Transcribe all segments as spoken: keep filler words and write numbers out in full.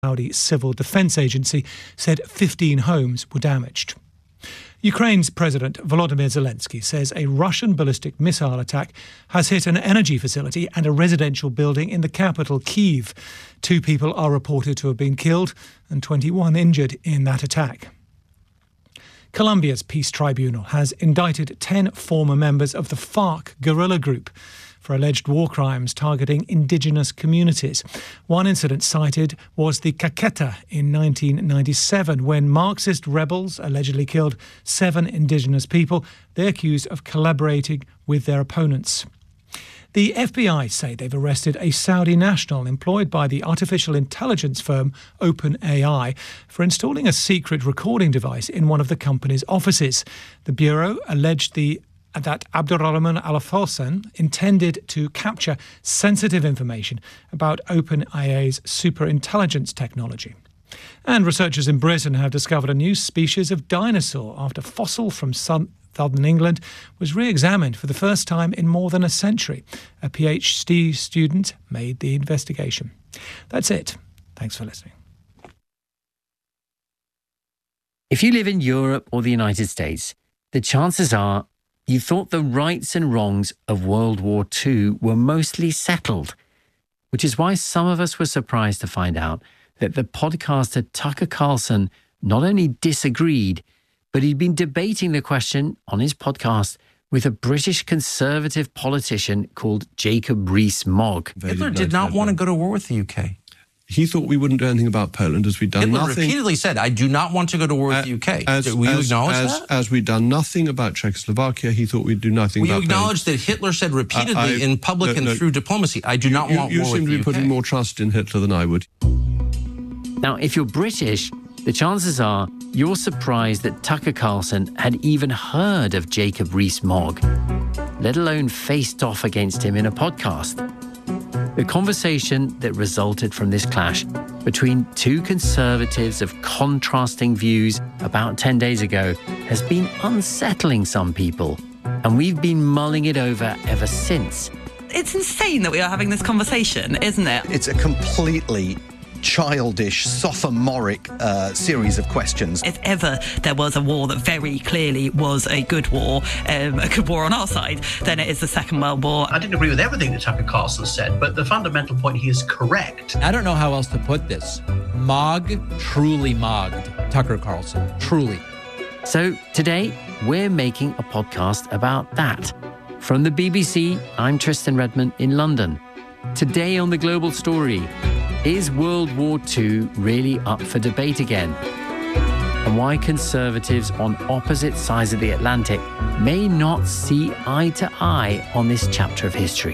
Saudi Civil Defense Agency said fifteen homes were damaged. Ukraine's President Volodymyr Zelensky says a Russian ballistic missile attack has hit an energy facility and a residential building in the capital, Kyiv. Two people are reported to have been killed and twenty-one injured in that attack. Colombia's peace tribunal has indicted ten former members of the FARC guerrilla group for alleged war crimes targeting indigenous communities. One incident cited was the Caqueta in nineteen ninety-seven, when Marxist rebels allegedly killed seven indigenous people. They're accused of collaborating with their opponents. The F B I say they've arrested a Saudi national employed by the artificial intelligence firm OpenAI for installing a secret recording device in one of the company's offices. The bureau alleged the that Abdurrahman Al-Fawsan intended to capture sensitive information about OpenAI's superintelligence technology. And researchers in Britain have discovered a new species of dinosaur after fossil from southern England was re-examined for the first time in more than a century. A PhD student made the investigation. That's it. Thanks for listening. If you live in Europe or the United States, the chances are you thought the rights and wrongs of World War Two were mostly settled, which is why some of us were surprised to find out that the podcaster Tucker Carlson not only disagreed, but he'd been debating the question on his podcast with a British conservative politician called Jacob Rees-Mogg. Hitler did not want to go to war with the U K. He thought we wouldn't do anything about Poland, as we'd done Hitler nothing. repeatedly said, I do not want to go to war with uh, the U K. As, Will you as, acknowledge as, that? As we'd done nothing about Czechoslovakia, he thought we'd do nothing Will about you acknowledge Poland. that Hitler said repeatedly I, I, in public no, and no, through diplomacy, I do not you, want you war with the U K? You seem to be putting more trust in Hitler than I would. Now, if you're British, the chances are you're surprised that Tucker Carlson had even heard of Jacob Rees-Mogg, let alone faced off against him in a podcast. The conversation that resulted from this clash between two conservatives of contrasting views about ten days ago has been unsettling some people, and we've been mulling it over ever since. It's insane that we are having this conversation, isn't it? It's a completely childish, sophomoric uh, series of questions. If ever there was a war that very clearly was a good war, um, a good war on our side, then it is the Second World War. I didn't agree with everything that Tucker Carlson said, but the fundamental point, he is correct. I don't know how else to put this. Mogg truly mogged Tucker Carlson. Truly. So today, we're making a podcast about that. From the B B C, I'm Tristan Redmond in London. Today on The Global Story, is World War Two really up for debate again? And why conservatives on opposite sides of the Atlantic may not see eye to eye on this chapter of history.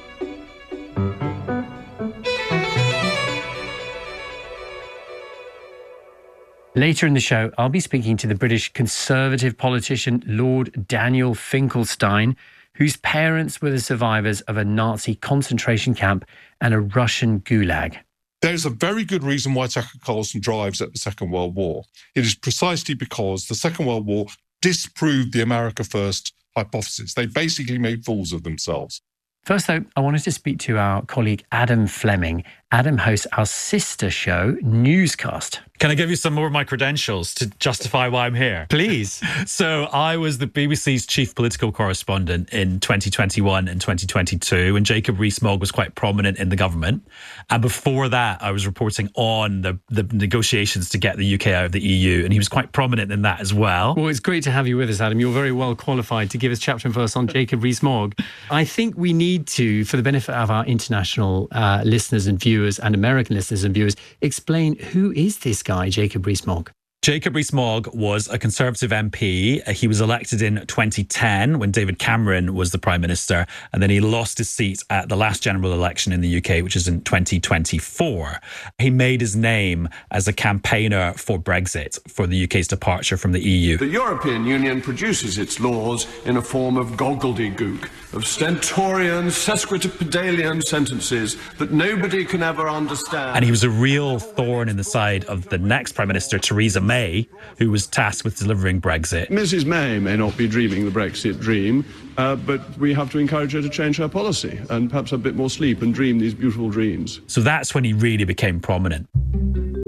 Later in the show, I'll be speaking to the British conservative politician Lord Daniel Finkelstein, whose parents were the survivors of a Nazi concentration camp and a Russian gulag. There's a very good reason why Tucker Carlson drives at the Second World War. It is precisely because the Second World War disproved the America First hypothesis. They basically made fools of themselves. First, though, I wanted to speak to our colleague Adam Fleming. Adam hosts our sister show, Newscast. Can I give you some more of my credentials to justify why I'm here? Please. So I was the B B C's chief political correspondent in twenty twenty-one and twenty twenty-two, when Jacob Rees-Mogg was quite prominent in the government. And before that, I was reporting on the, the negotiations to get the U K out of the E U, and he was quite prominent in that as well. Well, it's great to have you with us, Adam. You're very well qualified to give us chapter and verse on Jacob Rees-Mogg. I think we need to, for the benefit of our international uh, listeners and viewers and American listeners and viewers, explain who is this guy, Jacob Rees-Mogg? Jacob Rees-Mogg was a Conservative M P. He was elected in twenty ten when David Cameron was the Prime Minister, and then he lost his seat at the last general election in the U K, which is in twenty twenty-four. He made his name as a campaigner for Brexit, for the U K's departure from the E U. The European Union produces its laws in a form of gobbledygook, of stentorian, sesquipedalian sentences that nobody can ever understand. And he was a real thorn in the side of the next Prime Minister, Theresa May, who was tasked with delivering Brexit. Missus May may not be dreaming the Brexit dream, uh, but we have to encourage her to change her policy and perhaps have a bit more sleep and dream these beautiful dreams. So that's when he really became prominent.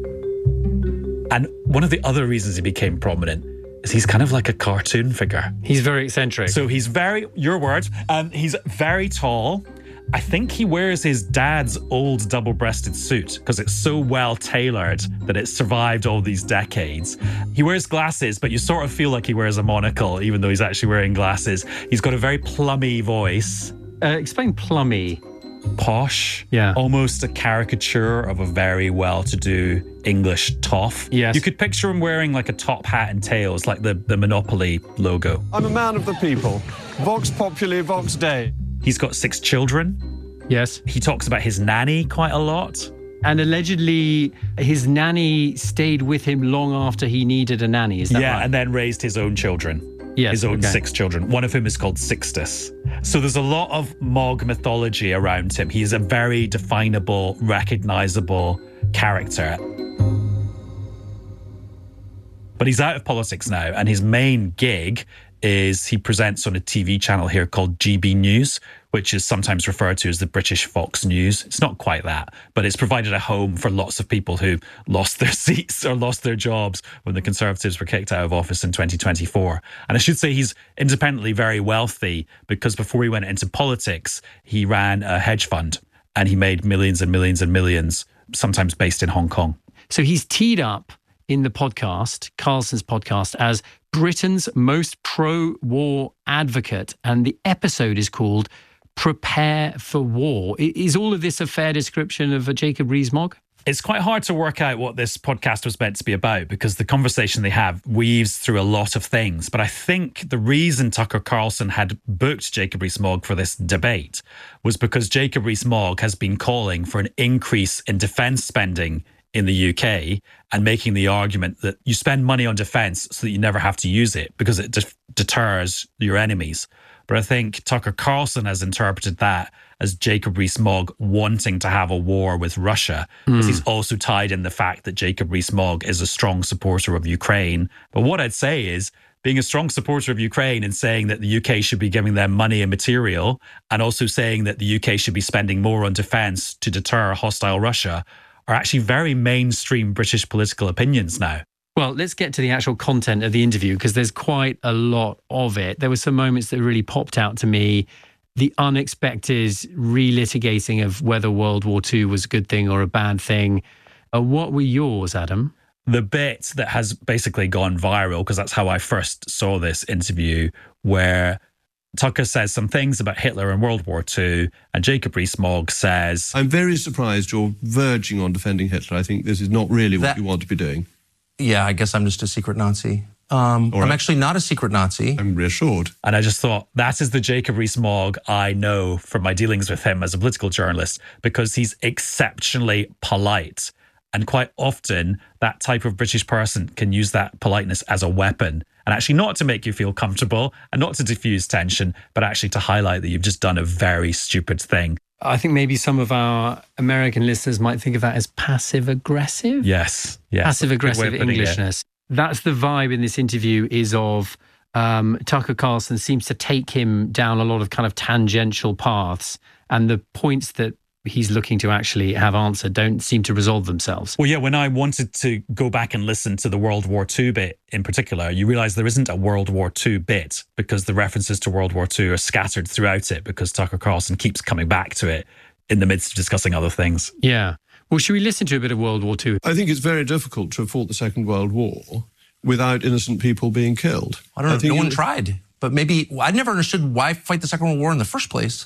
And one of the other reasons he became prominent is he's kind of like a cartoon figure. He's very eccentric. So he's very, your word, um, he's very tall. I think he wears his dad's old double-breasted suit because it's so well tailored that it's survived all these decades. He wears glasses, but you sort of feel like he wears a monocle, even though he's actually wearing glasses. He's got a very plummy voice. Uh, explain plummy. Posh. Yeah. Almost a caricature of a very well-to-do English toff. Yes. You could picture him wearing like a top hat and tails, like the, the Monopoly logo. I'm a man of the people. Vox populi, vox dei. He's got six children. Yes. He talks about his nanny quite a lot. And allegedly, his nanny stayed with him long after he needed a nanny. Is that yeah, right? and then raised his own children. Yes, his own okay. six children, one of whom is called Sixtus. So there's a lot of Mogg mythology around him. He's a very definable, recognizable character. But he's out of politics now, and his main gig is he presents on a T V channel here called G B News, which is sometimes referred to as the British Fox News. It's not quite that, but it's provided a home for lots of people who lost their seats or lost their jobs when the Conservatives were kicked out of office in twenty twenty-four. And I should say he's independently very wealthy because before he went into politics, he ran a hedge fund and he made millions and millions and millions, sometimes based in Hong Kong. So he's teed up in the podcast, Carlson's podcast, as Britain's most pro-war advocate. And the episode is called Prepare for War. Is all of this a fair description of a Jacob Rees-Mogg? It's quite hard to work out what this podcast was meant to be about because the conversation they have weaves through a lot of things. But I think the reason Tucker Carlson had booked Jacob Rees-Mogg for this debate was because Jacob Rees-Mogg has been calling for an increase in defence spending in the U K and making the argument that you spend money on defence so that you never have to use it because it de- deters your enemies. But I think Tucker Carlson has interpreted that as Jacob Rees-Mogg wanting to have a war with Russia, because mm. he's also tied in the fact that Jacob Rees-Mogg is a strong supporter of Ukraine. But what I'd say is, being a strong supporter of Ukraine and saying that the U K should be giving them money and material, and also saying that the U K should be spending more on defence to deter hostile Russia, are actually very mainstream British political opinions now. Well, let's get to the actual content of the interview because there's quite a lot of it. There were some moments that really popped out to me. The unexpected relitigating of whether World War Two was a good thing or a bad thing. Uh, what were yours, Adam? The bit that has basically gone viral, because that's how I first saw this interview, where Tucker says some things about Hitler and World War Two, and Jacob Rees-Mogg says, I'm very surprised you're verging on defending Hitler. I think this is not really what That- you want to be doing. Yeah, I guess I'm just a secret Nazi. Um, All right. I'm actually not a secret Nazi. I'm reassured. and I just thought, that is the Jacob Rees-Mogg I know from my dealings with him as a political journalist, because he's exceptionally polite. And quite often, that type of British person can use that politeness as a weapon. And actually not to make you feel comfortable and not to diffuse tension, but actually to highlight that you've just done a very stupid thing. I think maybe some of our American listeners might think of that as passive-aggressive. Yes, yes. Passive-aggressive Good way of putting it. Englishness. That's the vibe in this interview is of um, Tucker Carlson seems to take him down a lot of kind of tangential paths, and the points that he's looking to actually have answered don't seem to resolve themselves. Well, yeah, when I wanted to go back and listen to the World War Two bit in particular, you realise there isn't a World War Two bit because the references to World War Two are scattered throughout it because Tucker Carlson keeps coming back to it in the midst of discussing other things. Yeah. Well, should we listen to a bit of World War Two? I think it's very difficult to have fought the Second World War without innocent people being killed. I don't know. I think No one it- tried. But maybe, I never understood why fight the Second World War in the first place.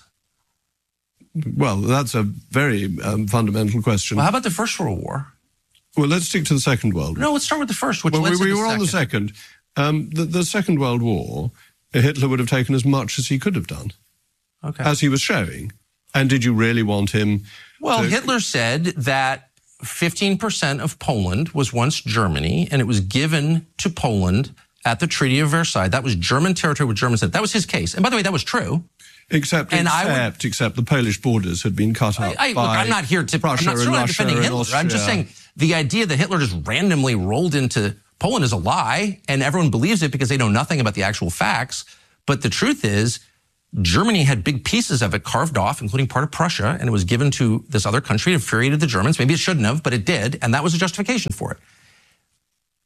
Well, that's a very um, fundamental question. Well, how about the First World War? Well, let's stick to the Second World War. No, let's start with the first, which Well, led we, to we the were on the second. Um, the, the Second World War, Hitler would have taken as much as he could have done, Okay. as he was showing. And did you really want him Well, to... Hitler said that fifteen percent of Poland was once Germany, and it was given to Poland at the Treaty of Versailles. That was German territory with German said. That was his case. And by the way, that was true. Except, And I except, except the Polish borders had been cut up I, I, by look, I'm not here to. Prussia I'm not, and certainly not Russia defending and Hitler. I'm just Austria. saying the idea that Hitler just randomly rolled into Poland is a lie, and everyone believes it because they know nothing about the actual facts. But the truth is, Germany had big pieces of it carved off, including part of Prussia, and it was given to this other country. It infuriated the Germans. Maybe it shouldn't have, but it did, and that was a justification for it.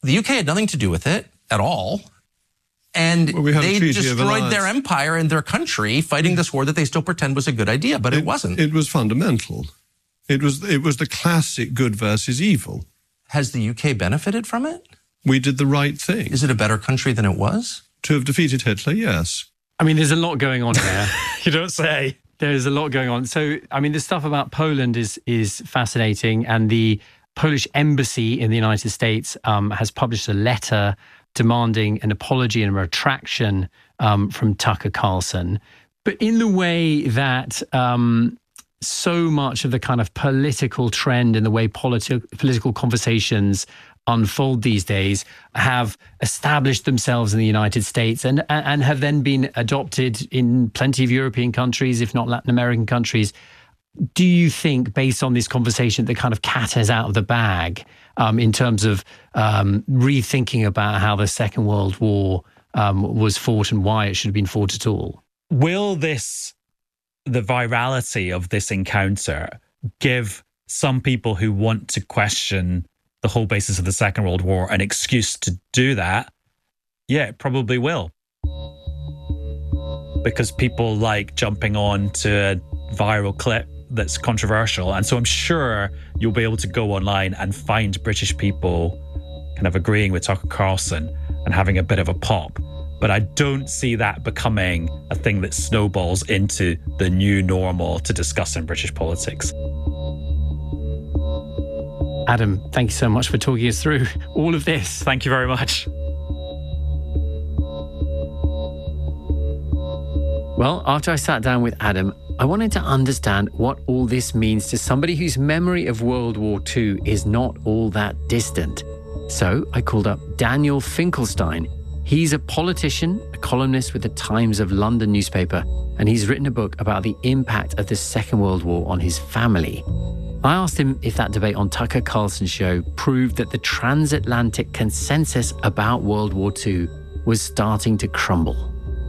The U K had nothing to do with it at all. And well, we they destroyed their empire and their country fighting this war that they still pretend was a good idea, but it, it wasn't. It was fundamental. It was, it was the classic good versus evil. Has the U K benefited from it? We did the right thing. Is it a better country than it was? To have defeated Hitler, yes. I mean, there's a lot going on here. You don't say. There's a lot going on. So, I mean, the stuff about Poland is is fascinating, and the Polish embassy in the United States um, has published a letter demanding an apology and a retraction um, from Tucker Carlson. But in the way that um, so much of the kind of political trend and the way politi- political conversations unfold these days have established themselves in the United States and and have then been adopted in plenty of European countries, if not Latin American countries. Do you think, based on this conversation, the kind of cat is out of the bag um, in terms of um, rethinking about how the Second World War um, was fought and why it should have been fought at all? Will this, the virality of this encounter, give some people who want to question the whole basis of the Second World War an excuse to do that? Yeah, it probably will. Because people like jumping on to a viral clip that's controversial. And so I'm sure you'll be able to go online and find British people kind of agreeing with Tucker Carlson and having a bit of a pop. But I don't see that becoming a thing that snowballs into the new normal to discuss in British politics. Adam, thank you so much for talking us through all of this. Thank you very much. Well, after I sat down with Adam, I wanted to understand what all this means to somebody whose memory of World War Two is not all that distant. So I called up Daniel Finkelstein. He's a politician, a columnist with the Times of London newspaper, and he's written a book about the impact of the Second World War on his family. I asked him if that debate on Tucker Carlson's show proved that the transatlantic consensus about World War Two was starting to crumble.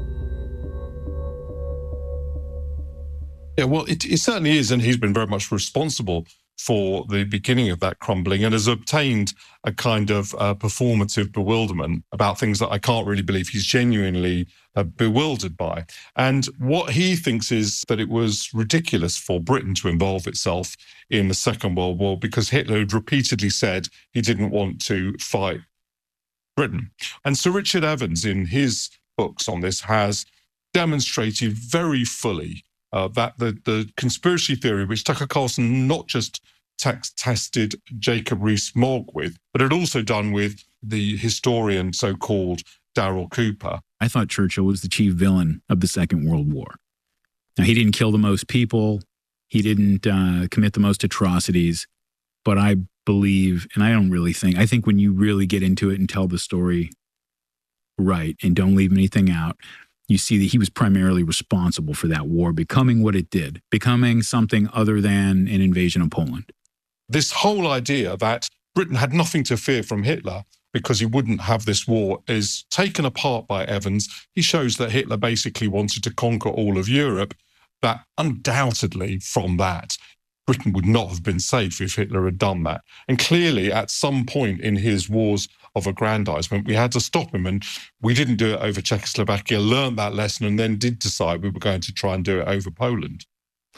Yeah, well, it, it certainly is, and he's been very much responsible for the beginning of that crumbling and has obtained a kind of uh, performative bewilderment about things that I can't really believe he's genuinely uh, bewildered by. And what he thinks is that it was ridiculous for Britain to involve itself in the Second World War because Hitler had repeatedly said he didn't want to fight Britain. And Sir Richard Evans, in his books on this, has demonstrated very fully Uh, that the, the conspiracy theory, which Tucker Carlson not just text tested Jacob Rees-Mogg with, but had also done with the historian so-called Darryl Cooper. I thought Churchill was the chief villain of the Second World War. Now, he didn't kill the most people. He didn't uh, commit the most atrocities. But I believe, and I don't really think, I think when you really get into it and tell the story right and don't leave anything out, you see that he was primarily responsible for that war becoming what it did, becoming something other than an invasion of Poland. This whole idea that Britain had nothing to fear from Hitler because he wouldn't have this war is taken apart by Evans. He shows that Hitler basically wanted to conquer all of Europe, that undoubtedly from that, Britain would not have been safe if Hitler had done that. And clearly, at some point in his wars of aggrandizement, we had to stop him. And we didn't do it over Czechoslovakia, learned that lesson, and then did decide we were going to try and do it over Poland.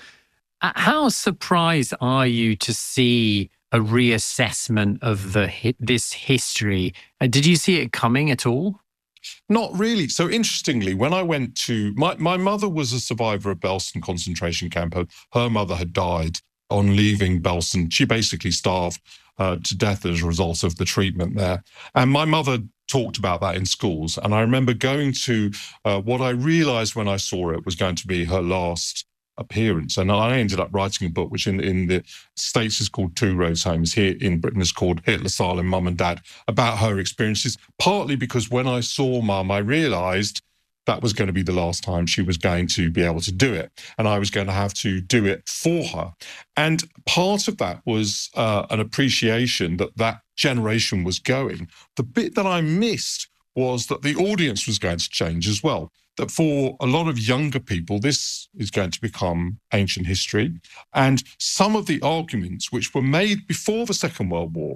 How surprised are you to see a reassessment of the this history? Did you see it coming at all? Not really. So interestingly, when I went to... My, my mother was a survivor of Belsen concentration camp. Her, her mother had died on leaving Belsen. She basically starved uh, to death as a result of the treatment there. And my mother talked about that in schools. And I remember going to uh, what I realized when I saw it was going to be her last appearance. And I ended up writing a book, which in, in the States is called Two Roads Home. Here in Britain is called Hitler, Stalin, Mum and Dad, about her experiences, partly because when I saw Mum, I realized that was going to be the last time she was going to be able to do it. And I was going to have to do it for her. And part of that was uh, an appreciation that that generation was going. The bit that I missed was that the audience was going to change as well. That for a lot of younger people, this is going to become ancient history. And some of the arguments which were made before the Second World War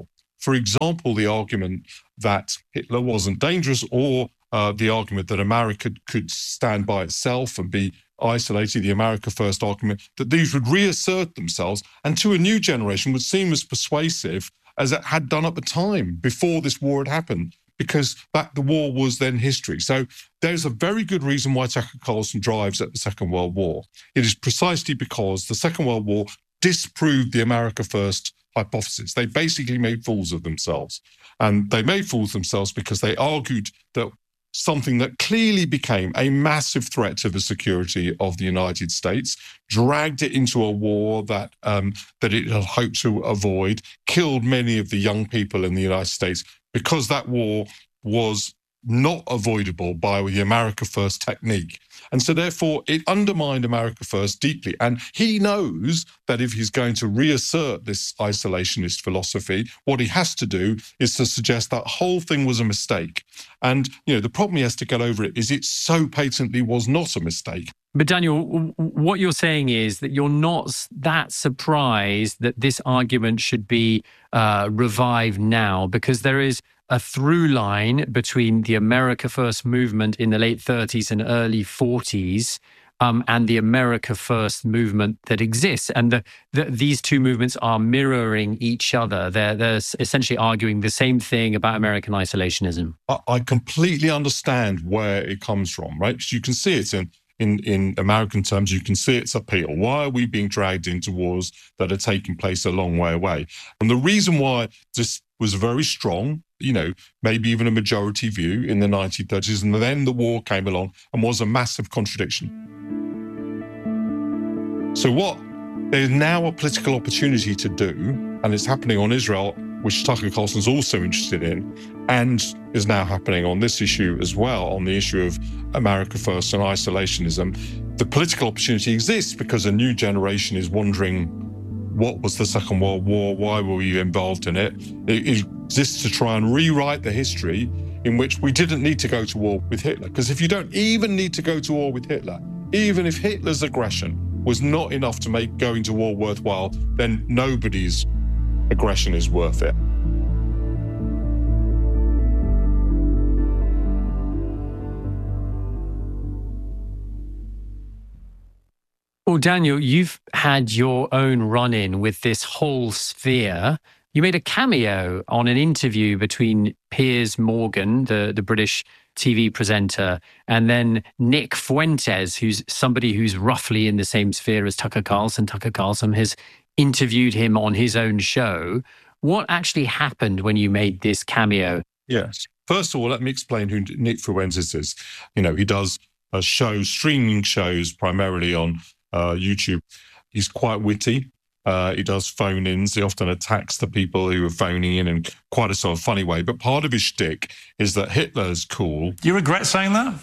For example, the argument that Hitler wasn't dangerous, or uh, the argument that America could stand by itself and be isolated, the America First argument, that these would reassert themselves and to a new generation would seem as persuasive as it had done at the time before this war had happened, because that the war was then history. So there's a very good reason why Tucker Carlson drives at the Second World War. It is precisely because the Second World War disproved the America First hypothesis. They basically made fools of themselves. And they made fools of themselves because they argued that something that clearly became a massive threat to the security of the United States, dragged it into a war that um, that it had hoped to avoid, killed many of the young people in the United States, because that war was not avoidable by the America First technique. And so therefore it undermined America First deeply. And he knows that if he's going to reassert this isolationist philosophy, what he has to do is to suggest that whole thing was a mistake. And, you know, the problem he has to get over it is it so patently was not a mistake. But Daniel, what you're saying is that you're not that surprised that this argument should be uh, revived now, because there is a through line between the America First movement in the late thirties and early forties um, and the America First movement that exists. And the, the, these two movements are mirroring each other. They're, they're essentially arguing the same thing about American isolationism. I, I completely understand where it comes from, right? Because you can see it in In, in American terms, you can see its appeal. Why are we being dragged into wars that are taking place a long way away? And the reason why this was very strong, you know, maybe even a majority view in the nineteen thirties, and then the war came along and was a massive contradiction. So what there's now a political opportunity to do, and it's happening on Israel, which Tucker Carlson's also interested in, and is now happening on this issue as well, on the issue of America First and isolationism. The political opportunity exists because a new generation is wondering, what was the Second World War? Why were we involved in it? It exists to try and rewrite the history in which we didn't need to go to war with Hitler. Because if you don't even need to go to war with Hitler, even if Hitler's aggression was not enough to make going to war worthwhile, then nobody's aggression is worth it. Well, Daniel, you've had your own run-in with this whole sphere. You made a cameo on an interview between Piers Morgan, the, the British T V presenter, and then Nick Fuentes, who's somebody who's roughly in the same sphere as Tucker Carlson. Tucker Carlson has interviewed him on his own show. What actually happened when you made this cameo? Yes. First of all, let me explain who Nick Fuentes is. You know, he does a show, streaming shows primarily on uh, YouTube. He's quite witty. Uh, he does phone-ins. He often attacks the people who are phoning in in quite a sort of funny way. But part of his shtick is that Hitler's cool. You regret saying that?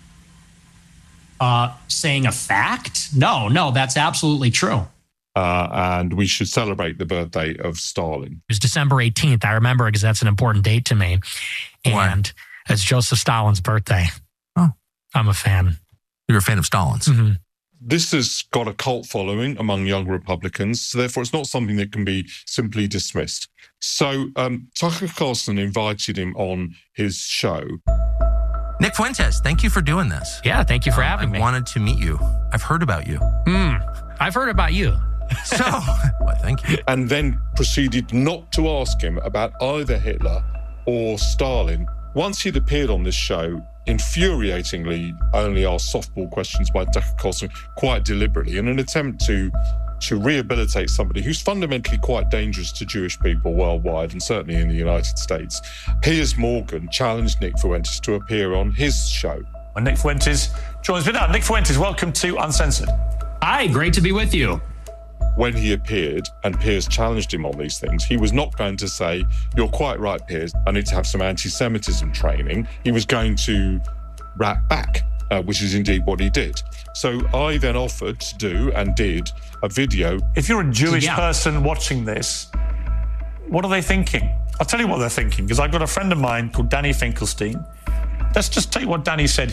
Uh, saying a fact? No, no, that's absolutely true. Uh, and we should celebrate the birthday of Stalin. It was December eighteenth. I remember because that's an important date to me. And Why? It's Joseph Stalin's birthday. Oh. I'm a fan. You're a fan of Stalin's? Mm-hmm. This has got a cult following among young Republicans, so therefore it's not something that can be simply dismissed. So um, Tucker Carlson invited him on his show. Nick Fuentes, thank you for doing this. Yeah, thank you for having I me. I wanted to meet you. I've heard about you. Hmm. I've heard about you. So, well, thank you. And then proceeded not to ask him about either Hitler or Stalin. Once he'd appeared on this show, infuriatingly only asked softball questions by Tucker Carlson quite deliberately in an attempt to to rehabilitate somebody who's fundamentally quite dangerous to Jewish people worldwide and certainly in the United States. Piers Morgan challenged Nick Fuentes to appear on his show. And Nick Fuentes joins me now. Nick Fuentes, welcome to Uncensored. Hi, great to be with you. When he appeared and Piers challenged him on these things, he was not going to say, "You're quite right, Piers, I need to have some anti-Semitism training." He was going to rap back, uh, which is indeed what he did. So I then offered to do and did a video. If you're a Jewish yeah. person watching this, what are they thinking? I'll tell you what they're thinking, because I've got a friend of mine called Danny Finkelstein. Let's just take what Danny said here.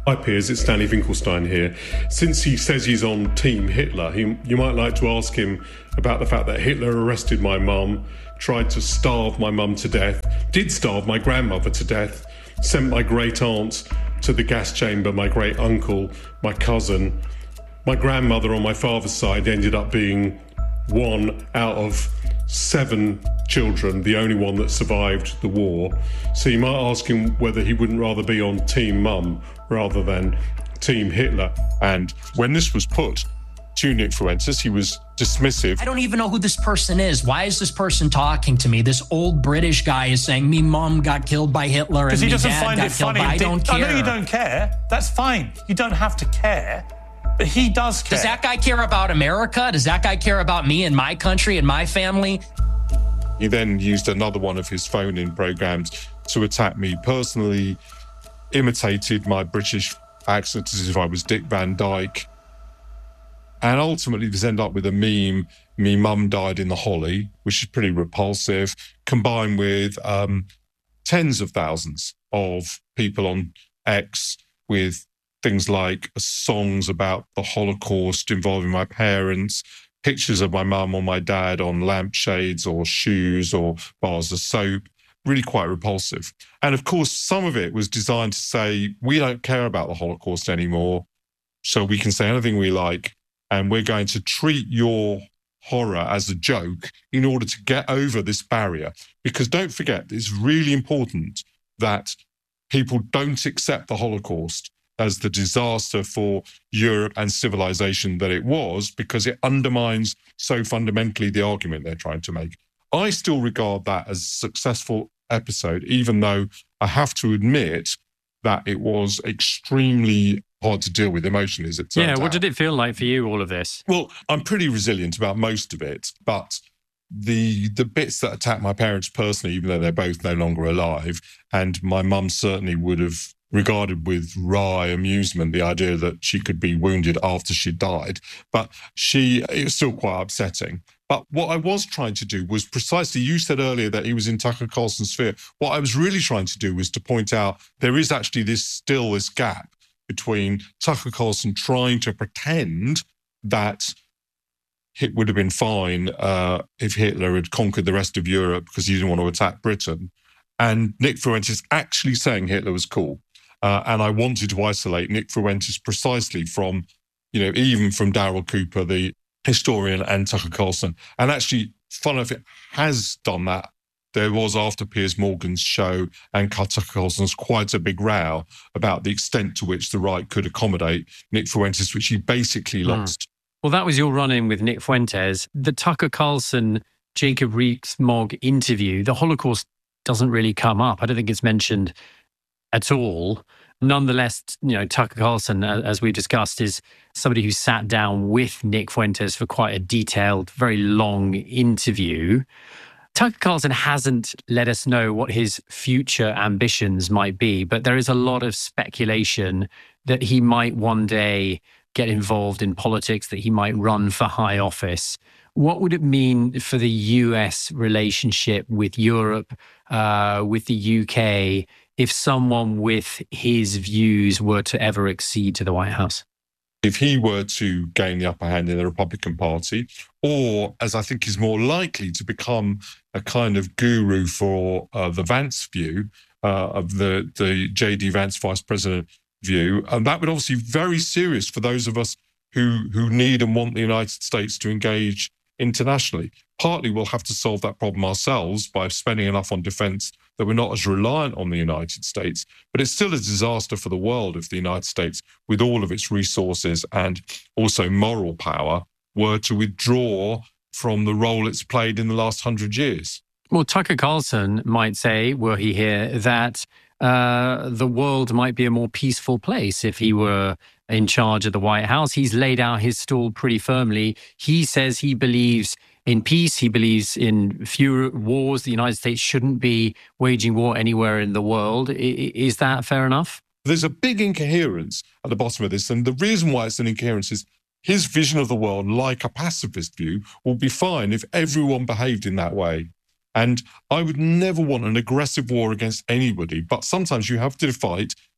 Hi Piers, it's Stanley Finkelstein here. Since he says he's on Team Hitler, he, you might like to ask him about the fact that Hitler arrested my mum, tried to starve my mum to death, did starve my grandmother to death, sent my great aunt to the gas chamber, my great uncle, my cousin. My grandmother on my father's side ended up being one out of seven children, the only one that survived the war. So you might ask him whether he wouldn't rather be on Team Mum rather than Team Hitler. And when this was put to Nick Fuentes, he was dismissive. I don't even know who this person is. Why is this person talking to me? This old British guy is saying, me mum got killed by Hitler and Because he me doesn't dad find got it killed funny. by... I don't care. I know you don't care. That's fine. You don't have to care. But he does care. Does that guy care about America? Does that guy care about me and my country and my family? He then used another one of his phone-in programs to attack me personally, imitated my British accent as if I was Dick Van Dyke. And ultimately, this ended up with a meme, me mum died in the holly, which is pretty repulsive, combined with um, tens of thousands of people on X with things like songs about the Holocaust involving my parents, pictures of my mum or my dad on lampshades or shoes or bars of soap, really quite repulsive. And of course, some of it was designed to say, we don't care about the Holocaust anymore, so we can say anything we like, and we're going to treat your horror as a joke in order to get over this barrier. Because don't forget, it's really important that people don't accept the Holocaust as the disaster for Europe and civilization that it was, because it undermines so fundamentally the argument they're trying to make. I still regard that as a successful episode, even though I have to admit that it was extremely hard to deal with emotionally, as it turned Yeah, what out. did it feel like for you, all of this? Well, I'm pretty resilient about most of it, but the the bits that attack my parents personally, even though they're both no longer alive, and my mum certainly would have regarded with wry amusement the idea that she could be wounded after she died, but she it was still quite upsetting. But what I was trying to do was precisely, you said earlier that he was in Tucker Carlson's sphere. What I was really trying to do was to point out there is actually this still this gap between Tucker Carlson trying to pretend that it would have been fine uh, if Hitler had conquered the rest of Europe because he didn't want to attack Britain, and Nick Fuentes actually saying Hitler was cool. Uh, and I wanted to isolate Nick Fuentes precisely from, you know, even from Daryl Cooper, the historian, and Tucker Carlson. And actually, fun enough, it has done that. There was, after Piers Morgan's show and Tucker Carlson's, quite a big row about the extent to which the right could accommodate Nick Fuentes, which he basically Mm. lost. Well, that was your run-in with Nick Fuentes. The Tucker Carlson, Jacob Rees-Mogg interview, the Holocaust doesn't really come up. I don't think it's mentioned at all. Nonetheless, you know, Tucker Carlson, as we discussed, is somebody who sat down with Nick Fuentes for quite a detailed, very long interview. Tucker Carlson hasn't let us know what his future ambitions might be, but there is a lot of speculation that he might one day get involved in politics, that he might run for high office. What would it mean for the U S relationship with Europe, uh, with the U K, if someone with his views were to ever accede to the White House? If he were to gain the upper hand in the Republican Party, or, as I think is more likely, to become a kind of guru for uh, the Vance view, uh, of the, the J D Vance vice president view, and that would obviously be very serious for those of us who, who need and want the United States to engage internationally. Partly we'll have to solve that problem ourselves by spending enough on defence that we're not as reliant on the United States. But it's still a disaster for the world if the United States, with all of its resources and also moral power, were to withdraw from the role it's played in the last hundred years. Well, Tucker Carlson might say, were he here, that uh, the world might be a more peaceful place if he were in charge of the White House. He's laid out his stall pretty firmly. He says he believes in peace. He believes in fewer wars. The United States shouldn't be waging war anywhere in the world. I- is that fair enough? There's a big incoherence at the bottom of this, and the reason why it's an incoherence is his vision of the world, like a pacifist view, will be fine if everyone behaved in that way. And I would never want an aggressive war against anybody, but sometimes you have to fight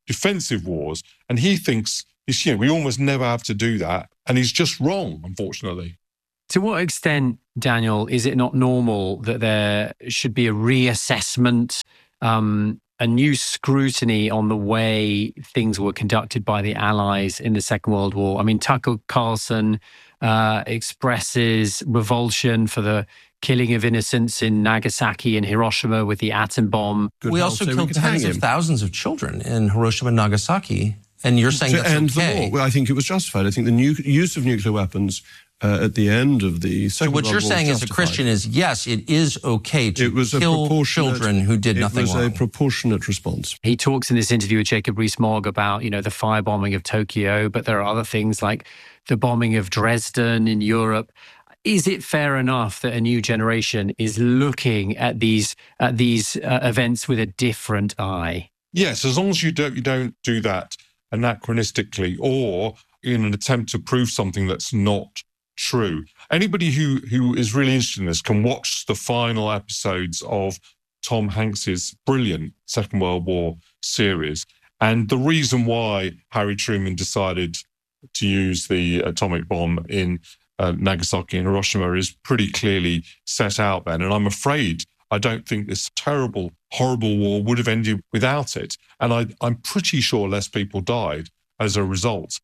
defensive wars. And he thinks, you know, we almost never have to do that. And he's just wrong, unfortunately. To what extent, Daniel, is it not normal that there should be a reassessment, um, a new scrutiny on the way things were conducted by the Allies in the Second World War? I mean, Tucker Carlson uh, expresses revulsion for the killing of innocents in Nagasaki and Hiroshima with the atom bomb. Good we also killed tens of thousands of children in Hiroshima and Nagasaki. And you're saying to that's end okay. the war. Well, I think it was justified. I think the nu- use of nuclear weapons uh, at the end of the Second So what World you're War saying as a justified. Christian is, yes, it is okay to it was a kill proportionate- children who did nothing It was wrong. a proportionate response. He talks in this interview with Jacob Rees-Mogg about, you know, the firebombing of Tokyo, but there are other things like the bombing of Dresden in Europe. Is it fair enough that a new generation is looking at these at these uh, events with a different eye? Yes, as long as you don't you don't do that anachronistically or in an attempt to prove something that's not true. Anybody who, who is really interested in this can watch the final episodes of Tom Hanks's brilliant Second World War series. And the reason why Harry Truman decided to use the atomic bomb in uh, Nagasaki and Hiroshima is pretty clearly set out then. And I'm afraid I don't think this terrible, horrible war would have ended without it. And I, I'm pretty sure less people died as a result.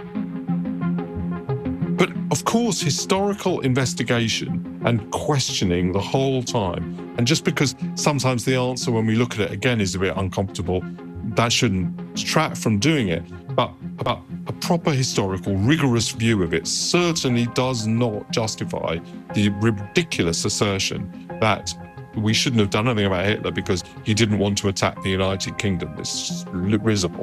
But of course, historical investigation and questioning the whole time, and just because sometimes the answer when we look at it again is a bit uncomfortable, that shouldn't detract from doing it. But, but a proper historical, rigorous view of it certainly does not justify the ridiculous assertion that we shouldn't have done anything about Hitler because he didn't want to attack the United Kingdom. It's risible.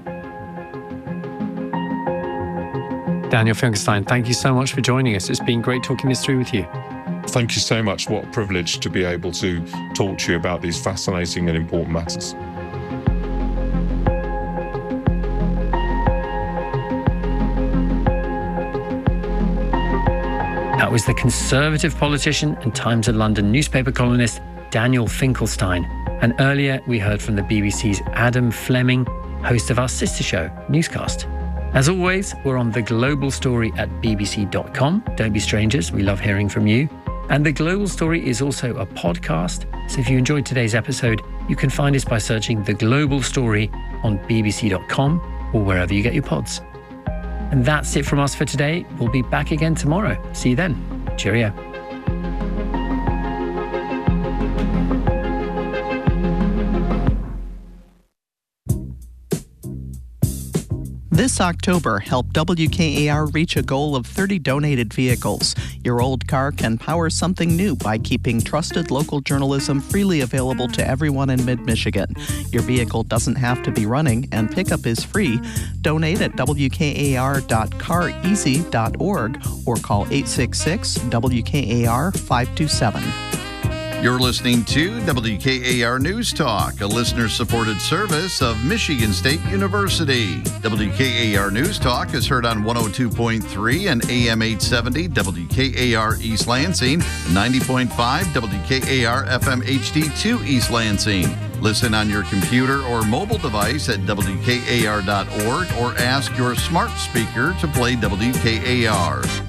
Daniel Finkelstein, thank you so much for joining us. It's been great talking this through with you. Thank you so much. What a privilege to be able to talk to you about these fascinating and important matters. That was the Conservative politician and Times of London newspaper columnist Daniel Finkelstein. And earlier we heard from the B B C's Adam Fleming, host of our sister show, Newscast. As always, we're on The Global Story at b b c dot com. Don't be strangers, we love hearing from you. And The Global Story is also a podcast, so if you enjoyed today's episode, you can find us by searching The Global Story on b b c dot com or wherever you get your pods. And that's it from us for today. We'll be back again tomorrow. See you then. Cheerio. This October, help W K A R reach a goal of thirty donated vehicles. Your old car can power something new by keeping trusted local journalism freely available to everyone in mid-Michigan. Your vehicle doesn't have to be running, and pickup is free. Donate at w k a r dot car easy dot org or call eight six six W K A R five two seven. You're listening to W K A R News Talk, a listener-supported service of Michigan State University. W K A R News Talk is heard on one oh two point three and A M eight seventy W K A R East Lansing, and ninety point five W K A R F M H D two East Lansing. Listen on your computer or mobile device at w k a r dot org or ask your smart speaker to play W K A R.